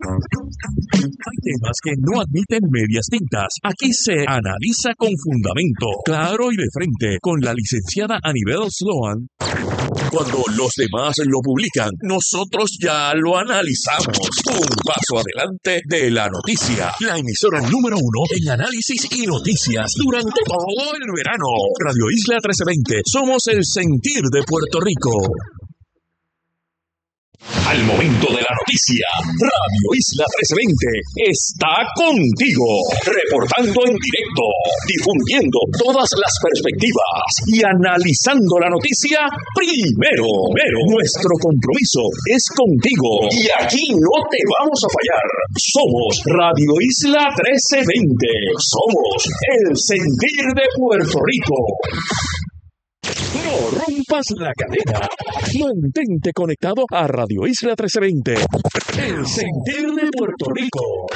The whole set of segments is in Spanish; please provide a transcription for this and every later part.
Hay temas que no admiten medias tintas. Aquí se analiza con fundamento, claro y de frente, con la licenciada Anibel Sloan. Cuando los demás lo publican, nosotros ya lo analizamos. Un paso adelante de la noticia. La emisora número 1 en análisis y noticias durante todo el verano. Radio Isla 1320. Somos el sentir de Puerto Rico. Al momento de la noticia, Radio Isla 1320 está contigo, reportando en directo, difundiendo todas las perspectivas y analizando la noticia primero. Nuestro compromiso es contigo y aquí no te vamos a fallar. Somos Radio Isla 1320. Somos el sentir de Puerto Rico. No rompas la cadena. Mantente conectado a Radio Isla 1320. El sentir de Puerto Rico.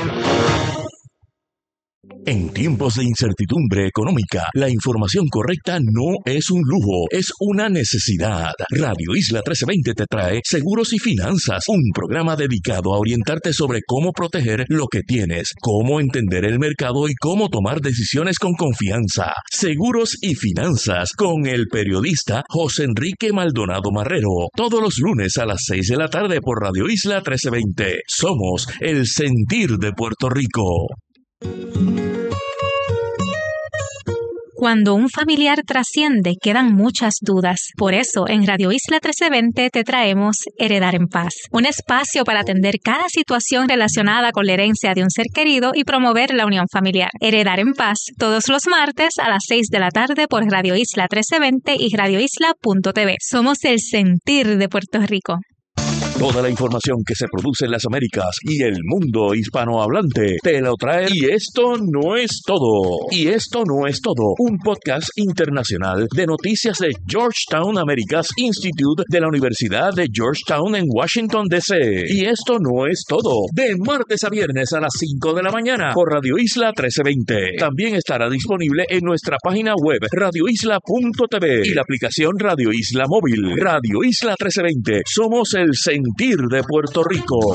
En tiempos de incertidumbre económica, la información correcta no es un lujo, es una necesidad. Radio Isla 1320 te trae Seguros y Finanzas, un programa dedicado a orientarte sobre cómo proteger lo que tienes, cómo entender el mercado y cómo tomar decisiones con confianza. Seguros y Finanzas con el periodista José Enrique Maldonado Marrero, todos los lunes a las 6 de la tarde por Radio Isla 1320. Somos el sentir de Puerto Rico. Cuando un familiar trasciende, quedan muchas dudas. Por eso, en Radio Isla 1320 te traemos Heredar en Paz, un espacio para atender cada situación relacionada con la herencia de un ser querido y promover la unión familiar. Heredar en Paz, todos los martes a las 6 de la tarde por Radio Isla 1320 y radioisla.tv. Somos el sentir de Puerto Rico. Toda la información que se produce en las Américas y el mundo hispanohablante te lo trae. Y esto no es todo. Un podcast internacional de noticias de Georgetown Americas Institute de la Universidad de Georgetown en Washington, D.C. Y esto no es todo. De martes a viernes a las 5 de la mañana por Radio Isla 1320. También estará disponible en nuestra página web radioisla.tv y la aplicación Radio Isla Móvil. Radio Isla 1320. Somos el sentir de Puerto Rico.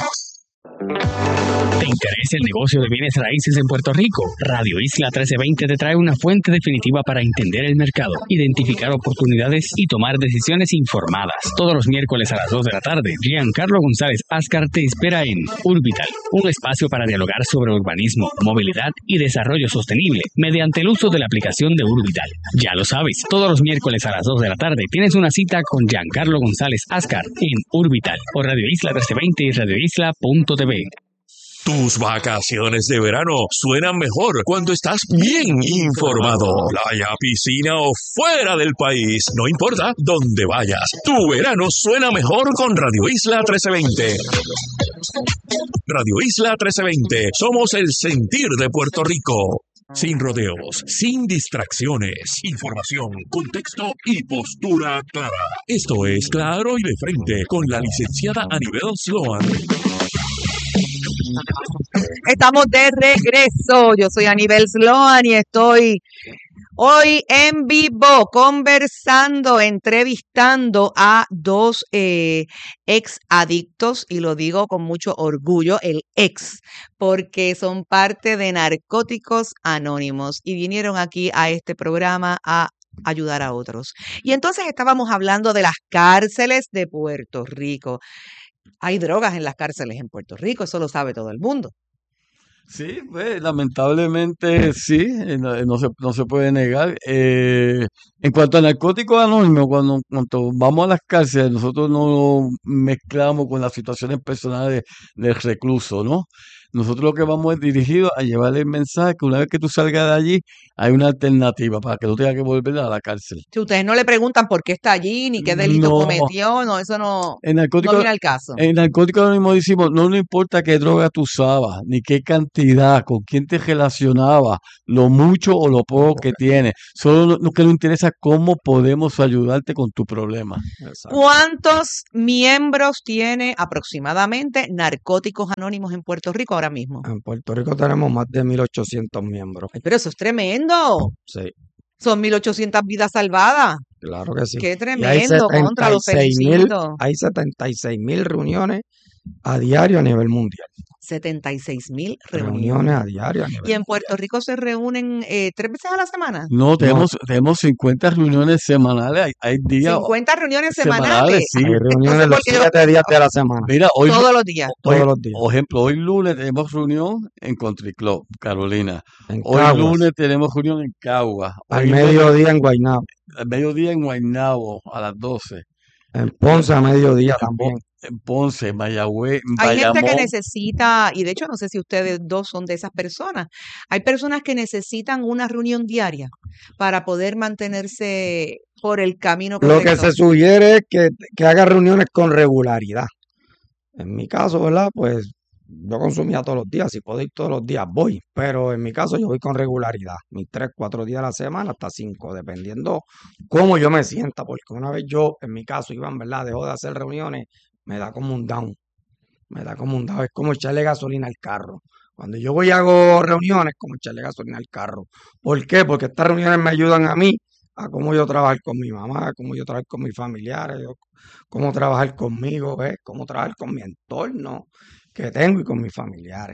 ¿Te interesa el negocio de bienes raíces en Puerto Rico? Radio Isla 1320 te trae una fuente definitiva para entender el mercado, identificar oportunidades y tomar decisiones informadas. Todos los miércoles a las 2 de la tarde, Giancarlo González Ascar te espera en Urbital, un espacio para dialogar sobre urbanismo, movilidad y desarrollo sostenible mediante el uso de la aplicación de Urbital. Ya lo sabes, todos los miércoles a las 2 de la tarde tienes una cita con Giancarlo González Ascar en Urbital por Radio Isla 1320 y radioisla.tv. Tus vacaciones de verano suenan mejor cuando estás bien informado. Playa, piscina o fuera del país, no importa dónde vayas. Tu verano suena mejor con Radio Isla 1320. Radio Isla 1320. Somos el sentir de Puerto Rico. Sin rodeos, sin distracciones, información, contexto y postura clara. Esto es Claro y de Frente con la licenciada Anibel Sloan. Estamos de regreso. Yo soy Anibel Sloan y estoy hoy en vivo conversando, entrevistando a dos ex adictos, y lo digo con mucho orgullo, el ex, porque son parte de Narcóticos Anónimos y vinieron aquí a este programa a ayudar a otros. Y entonces estábamos hablando de las cárceles de Puerto Rico. Hay drogas en las cárceles en Puerto Rico, eso lo sabe todo el mundo. Sí, pues lamentablemente sí, no se puede negar. En cuanto a Narcóticos Anónimos, cuando vamos a las cárceles, nosotros no mezclamos con las situaciones personales del recluso, ¿no? Nosotros lo que vamos es dirigido a llevarle el mensaje que una vez que tú salgas de allí, hay una alternativa para que no tengas que volver a la cárcel. Si ustedes no le preguntan por qué está allí, ni qué delito cometió, no, eso no viene al caso. En Narcóticos Anónimos decimos, no importa qué droga tú usabas, ni qué cantidad, con quién te relacionabas, lo mucho o lo poco que tienes. Solo lo que nos interesa es cómo podemos ayudarte con tu problema. Exacto. ¿Cuántos miembros tiene aproximadamente Narcóticos Anónimos en Puerto Rico ahora mismo? En Puerto Rico tenemos más de 1,800 miembros. Ay, pero eso es tremendo. Sí. Son 1,800 vidas salvadas. Claro que sí. Qué tremendo, contra los felicito. Hay 76,000 reuniones a diario a nivel mundial. 76,000 Reuniones reuniones. a diario a Y nivel en Puerto mundial. Rico se reúnen 3 veces a la semana. No, No, tenemos 50 reuniones semanales. Hay días 50 reuniones semanales, semanales. sí. hay reuniones Entonces, los porque yo 7 días de la semana, Mira, hoy, todos los días. todos los días. por ejemplo, hoy lunes tenemos reunión en Country Club, Carolina. En Hoy Caguas, lunes tenemos reunión en Cagua. al Hoy lunes mediodía en Guaynabo, al mediodía en Guaynabo a las 12. en Ponce a mediodía En, también. En Ponce, en Mayagüez, en Hay gente que Bayamón. necesita, y de hecho no sé si ustedes dos son de esas personas, hay personas que necesitan una reunión diaria para poder mantenerse por el camino Lo que correcto. se sugiere es que haga reuniones con regularidad. En mi caso, ¿verdad? Pues yo consumía todos los días, si puedo ir todos los días voy, pero en mi caso yo voy con regularidad, mis 3, 4 días a la semana hasta 5, dependiendo cómo yo me sienta, porque una vez yo, en mi caso, Iván, ¿verdad? Dejó de hacer reuniones, me da como un down, es como echarle gasolina al carro. Cuando yo voy y hago reuniones, como echarle gasolina al carro. ¿Por qué? Porque estas reuniones me ayudan a mí a cómo yo trabajar con mi mamá, cómo yo trabajar con mis familiares, cómo trabajar conmigo, ¿ves? Cómo trabajar con mi entorno que tengo y con mis familiares.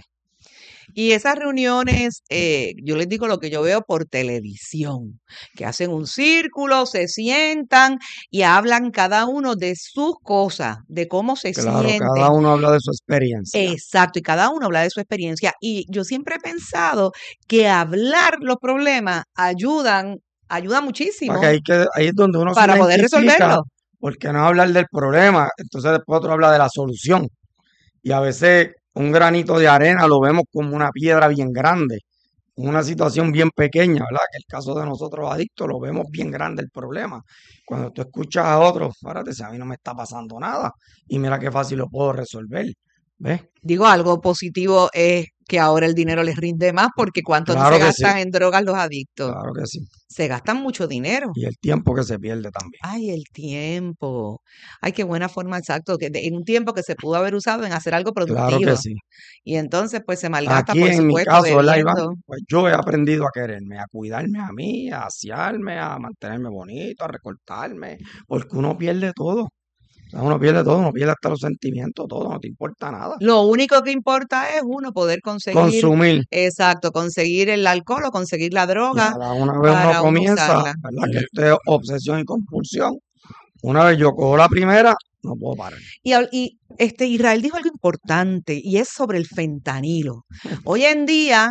Y esas reuniones, yo les digo lo que yo veo por televisión, que hacen un círculo, se sientan y hablan cada uno de sus cosas, de cómo se Claro, cada sienten. uno habla de su experiencia. Exacto, y cada uno habla de su experiencia. Y yo siempre he pensado que hablar los problemas ayuda Para muchísimo que ahí es donde uno se para poder identifica, resolverlo. porque no hablar del problema, entonces después otro habla de la solución. Y a veces un granito de arena lo vemos como una piedra bien grande, una situación bien pequeña, ¿verdad? Que el caso de nosotros adictos lo vemos bien grande el problema. Cuando tú escuchas a otros, espérate, si a mí no me está pasando nada, y mira qué fácil lo puedo resolver, ¿ves? Digo, algo positivo es que ahora el dinero les rinde más porque cuánto no Claro se que sí, gastan en drogas los adictos. claro que sí. Se gastan mucho dinero. Y el tiempo que se pierde también. Ay, el tiempo. Ay, qué buena forma, exacto, en un tiempo que se pudo haber usado en hacer algo Claro que productivo. sí. Y entonces, pues se malgasta, Aquí por en mi supuesto, caso, ¿verdad, Iván? bebiendo. Pues yo he aprendido a quererme, a cuidarme a mí, a asearme, a mantenerme bonito, a recortarme, porque uno pierde todo. O sea, uno pierde todo, uno pierde hasta los sentimientos, todo, no te importa nada. Lo único que importa es uno poder conseguir, Consumir. exacto, conseguir el alcohol o conseguir la Y droga a la una vez uno para uno comienza, usarla. ¿verdad? Que esto es obsesión y compulsión. Una vez yo cojo la primera, no puedo parar. Y Israel dijo algo importante y es sobre el fentanilo. Hoy en día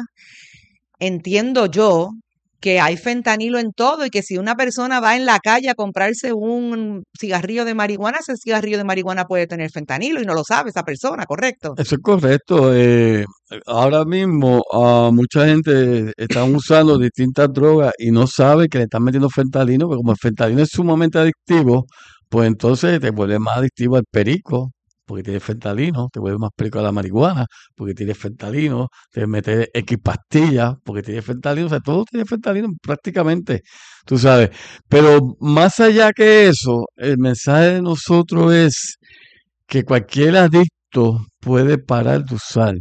entiendo yo que hay fentanilo en todo y que si una persona va en la calle a comprarse un cigarrillo de marihuana, ese cigarrillo de marihuana puede tener fentanilo y no lo sabe esa persona, ¿correcto? Eso es correcto. Ahora mismo mucha gente está usando distintas drogas y no sabe que le están metiendo fentanilo, porque como el fentanilo es sumamente adictivo, pues entonces te vuelve más adictivo al perico, porque tiene fentanilo, te vuelve más perico a la marihuana, porque tiene fentanilo, te metes X pastillas, porque tiene fentanilo, o sea, todo tiene fentanilo prácticamente, tú sabes. Pero más allá que eso, el mensaje de nosotros es que cualquier adicto puede parar de usar.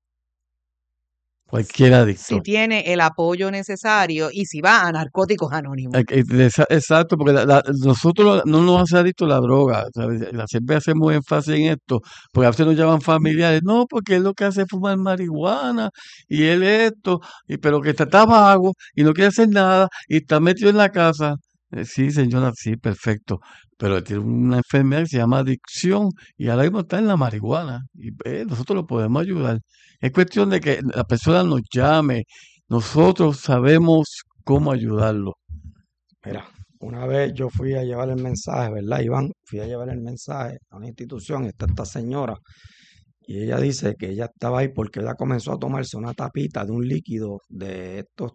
Cualquier Si adicto. tiene el apoyo necesario y si va a Narcóticos Anónimos. Exacto, porque nosotros no nos hace adicto la droga. ¿Sabes? Siempre hacemos énfasis en esto, porque a veces nos llaman familiares, no, porque él lo que hace es fumar marihuana y él esto, pero que está vago y no quiere hacer nada y está metido en la casa. Sí, señora, sí, perfecto. Pero él tiene una enfermedad que se llama adicción y ahora mismo está en la marihuana. Y nosotros lo podemos ayudar. Es cuestión de que la persona nos llame. Nosotros sabemos cómo ayudarlo. Mira, una vez yo fui a llevar el mensaje, ¿verdad, Iván? Fui a llevar el mensaje a una institución, está esta señora, y ella dice que ella estaba ahí porque ella comenzó a tomarse una tapita de un líquido de estos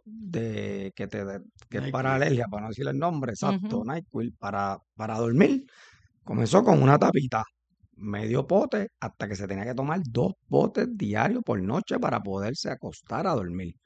que es para alergia, para no decir el nombre exacto, Ujú. NyQuil, para dormir. Comenzó con una tapita, medio pote, hasta que se tenía que tomar 2 potes diarios por noche para poderse acostar a dormir.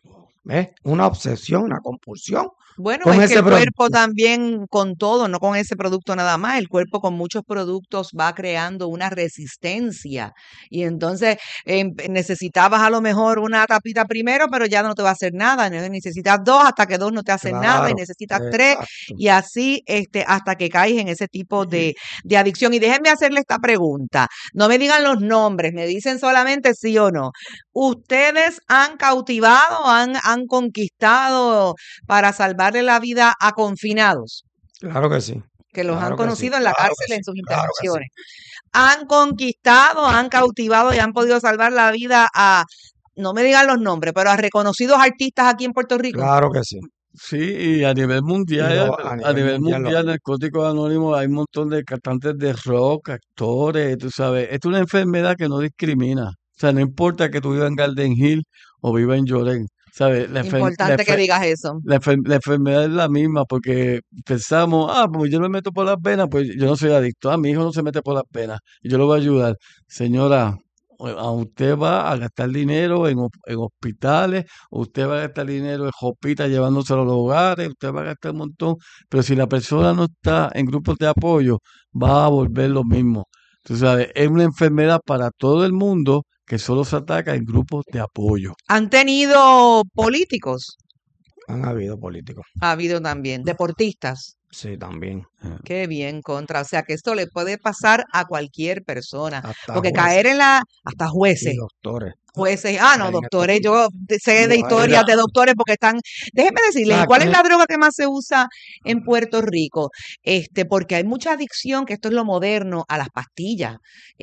¿Ves? Una obsesión, una compulsión Bueno, con es que ese el cuerpo producto. también con todo, no con ese producto nada más, el cuerpo con muchos productos va creando una resistencia y entonces necesitabas a lo mejor una tapita primero, pero ya no te va a hacer nada, necesitas dos hasta que dos no te hacen nada y Claro, necesitas tres exacto. y así hasta que caes en ese tipo de adicción. Y déjenme hacerle esta pregunta, no me digan los nombres, me dicen solamente sí o no. ¿Ustedes han cautivado, han conquistado para salvarle la vida a confinados Claro que sí, que los han claro que sí, conocido en la claro que cárcel sí, en sus claro que sí. intervenciones? ¿Han conquistado, han cautivado y han podido salvar la vida a, no me digan los nombres, pero a reconocidos artistas aquí en Puerto Rico? Claro que sí. Sí, y a nivel Y mundial, a a nivel nivel mundial lo mundial, hay. Narcóticos Anónimos, hay un montón de cantantes de rock, actores, tú sabes, es una enfermedad que no discrimina. O sea, no importa que tú vivas en Garden Hill o vivas en Llorén, ¿sabes? Importante que digas eso. La enfermedad es la misma porque pensamos, pues yo no me meto por las venas, pues yo no soy adicto. Mi hijo no se mete por las venas y yo lo voy a ayudar. Señora, usted va a gastar dinero en hospitales, usted va a gastar dinero en hospitas llevándoselo a los hogares, usted va a gastar un montón, pero si la persona no está en grupos de apoyo, va a volver lo mismo. Tú sabes, es una enfermedad para todo el mundo que solo se ataca en grupos de apoyo. ¿Han tenido políticos? Han habido políticos. Ha habido también deportistas. Sí, también. Qué bien, contra. O sea, que esto le puede pasar a cualquier persona. Hasta Porque jueces caer hasta y jueces. doctores. Jueces, no, En estos doctores, yo sé de no, historias de doctores porque están, déjenme decirles, ¿y cuál es la droga que más se usa en Puerto Rico? Porque hay mucha adicción, que esto es lo moderno, a las pastillas,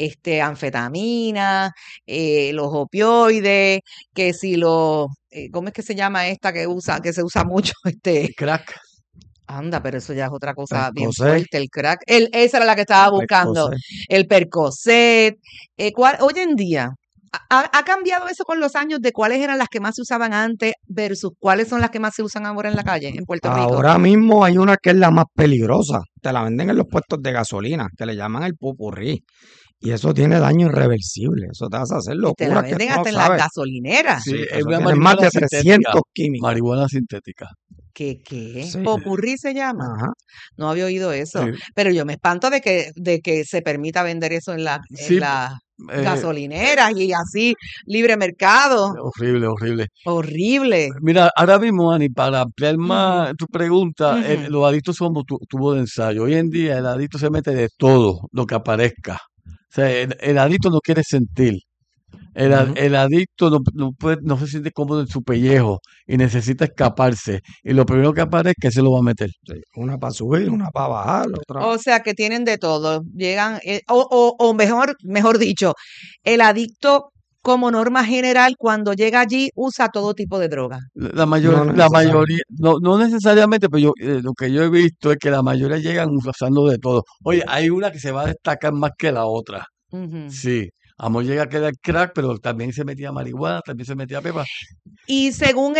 anfetamina, los opioides, que si ¿cómo es que se llama esta que se usa mucho? Crack. Anda, pero eso ya es otra cosa bien Percocet, fuerte, el crack. Esa era la que estaba buscando, Percocet. el Percocet. Hoy en día, ¿ha cambiado eso con los años de cuáles eran las que más se usaban antes versus cuáles son las que más se usan ahora en la calle, en Puerto Rico? Ahora mismo hay una que es la más peligrosa. Te la venden en los puestos de gasolina, que le llaman el pupurrí. Y eso tiene daño irreversible. Eso te hace hacer Y te la locuras que venden tú no hasta en las sabes. gasolineras. Sí, Sí, es eso una tiene más marihuana de sintética. 300 químicos. Marihuana sintética. ¿Qué? Sí, ¿Popurrí se llama? ajá. No había oído eso. Sí, Pero yo me espanto de que se permita vender eso en sí, las eh, gasolineras y así, libre mercado. horrible, horrible. Horrible. Mira, ahora mismo, Ani, para ampliar Ujú, más tu pregunta, ujú. los adictos somos tubo de ensayo. Hoy en día el adicto se mete de todo lo que aparezca. O sea, el adicto no quiere sentir. Ujú. El adicto no se siente cómodo en su pellejo y necesita escaparse. Y lo primero que aparezca, se lo va a meter. Sí, una para subir, una para bajar, otra. O sea que tienen de todo. Llegan, o mejor dicho, el adicto como norma general cuando llega allí usa todo tipo de droga. La No la necesariamente. mayoría, no necesariamente, pero lo que yo he visto es que la mayoría llegan usando de todo. Oye, hay una que se va a destacar más que la otra. Ujú. Sí, Amor llega a quedar crack, pero también se metía marihuana, también se metía pepa. Y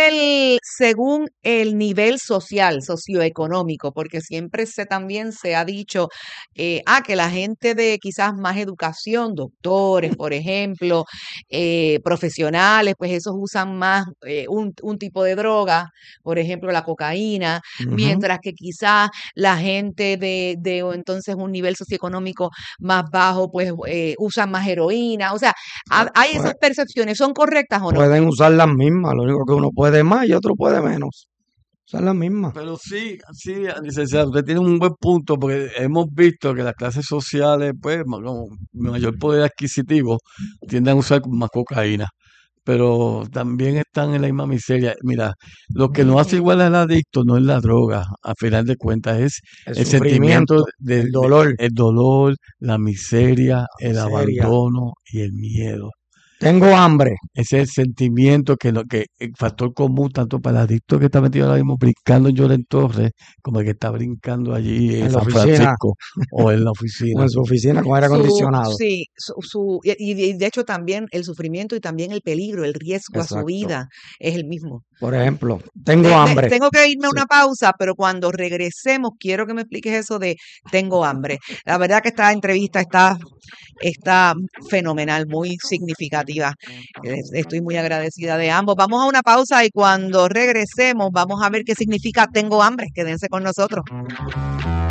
según el nivel social, socioeconómico, porque siempre también se ha dicho que la gente de quizás más educación, doctores, por ejemplo, profesionales, pues esos usan más un tipo de droga, por ejemplo, la cocaína, Ujú. mientras que quizás la gente de entonces un nivel socioeconómico más bajo, pues usan más heroína. O sea, hay esas Pues, percepciones, ¿son correctas o no? pueden usar las mismas, lo único que uno puede más y otro puede menos. Son las mismas. Pero sí, sí, licenciado, usted tiene un buen punto, porque hemos visto que las clases sociales, pues, con mayor poder adquisitivo, tienden a usar más cocaína. Pero también están en la misma miseria. Mira, lo que nos hace Ujú. igual al adicto no es la droga, a final de cuentas, es El el sentimiento sufrimiento, el dolor, el dolor, la miseria, la el miseria. abandono y el miedo. Tengo hambre. Ese es el sentimiento que el factor común tanto para el adicto que está metido ahora mismo brincando en Llorén Torres, como el que está brincando allí en En la San oficina Francisco o en la o oficina. en su oficina con aire acondicionado. Sí, y de hecho también el sufrimiento y también el peligro, el riesgo a su Exacto. vida es el mismo. Por ejemplo, tengo hambre. Tengo que irme a Sí. una pausa, pero cuando regresemos quiero que me expliques eso de tengo hambre. La verdad que esta entrevista está fenomenal, muy significativa. iniciativa. Estoy muy agradecida de ambos. Vamos a una pausa y cuando regresemos vamos a ver qué significa tengo hambre. Quédense con nosotros.